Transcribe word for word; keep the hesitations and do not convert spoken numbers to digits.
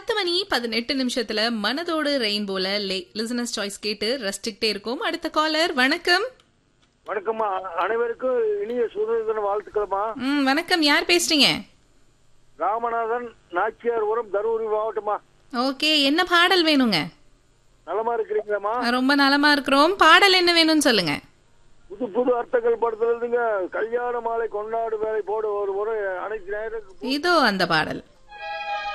பத்து மணி பதினெட்டு நிமிஷத்துல மனதோடு ரெயின்போல லிசனர்ஸ் சாய்ஸ் கேட்டு ரசிச்சுக்கிட்டே இருக்கும். அடுத்த காலர் வணக்கம். வணக்கம்மா, அனைவருக்கும் இனிய சுதந்திர தின வாழ்த்துக்களம்மா. ம் வணக்கம், யார் பேசுறீங்க? ராமநாதன், நாச்சியார்புரம், தருமபுரி மாவட்டமா. ஓகே, என்ன பாடல் வேணுங்க? நலமா இருக்கிறீங்களாம்மா? ரொம்ப நலமா இருக்கிறோம். பாடல் என்ன வேணும்னு சொல்லுங்க. புது புது அர்த்தங்கள் படுத்துறதுங்க. கல்யாண மாலை கொண்டாடு வேலை போட ஒரு முறை அனைத்து நேரம் இதோ அந்த பாடல்.